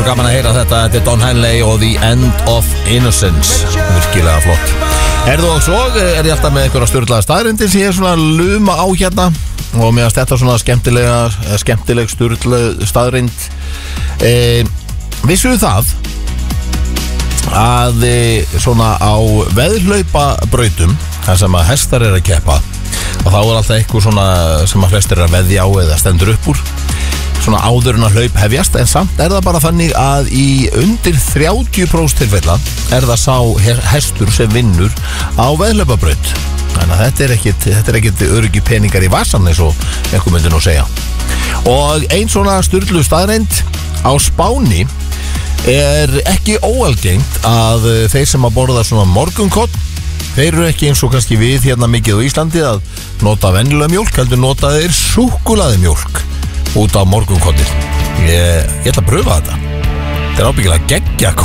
svo gaman að heyra þetta. Þetta er Don Henley og The End of Innocence. Virkilega flott. Og svo er ég alltaf með einhverja styrlaða staðrindir sem ég er svona að luma á hérna. Og meðan þetta svona skemmtileg styrlaða staðrind. Vissuðu það að svona á veðhlaupabrautum, þar sem að hestar er að keppa, og þá er alltaf eitthvað svona sem að flestir er að veðja á eða stendur upp úr svona áður en að hlaup hefjast, en samt er það bara þannig að í undir 30% tilfella er það sá hestur sem vinnur á veðhlaupabraut. Þannig að þetta er ekkit öryggi peningar í vasan eins og einhver myndi nú segja. Og ein svona sturlu staðreind: á Spáni er ekki óalgengt að þeir sem að borða svona morgunkorn, þeir eru ekki eins og kannski við hérna mikið á Íslandi að nota venjulega mjólk, heldur nota þeir súkkulaði mjólk út á morgunkornir. Ég ætla að pröfa þetta. Þetta er ábyggilega geggjað